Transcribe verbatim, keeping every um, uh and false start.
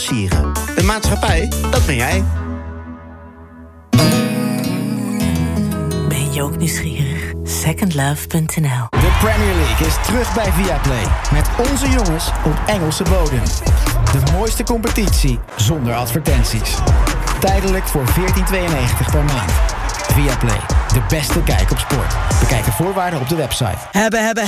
Sieren. Een maatschappij, dat ben jij. Ben je ook nieuwsgierig? second love punt n l. De Premier League is terug bij Viaplay. Met onze jongens op Engelse bodem. De mooiste competitie zonder advertenties. Tijdelijk voor veertien tweeënnegentig per maand. Viaplay, de beste kijk op sport. Bekijk de voorwaarden op de website. Hebben, hebben,